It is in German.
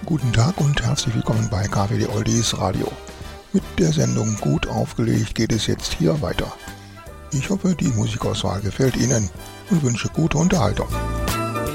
Guten Tag und herzlich willkommen bei KWD Oldies Radio. Mit der Sendung Gut aufgelegt geht es jetzt hier weiter. Ich hoffe, die Musikauswahl gefällt Ihnen und wünsche gute Unterhaltung.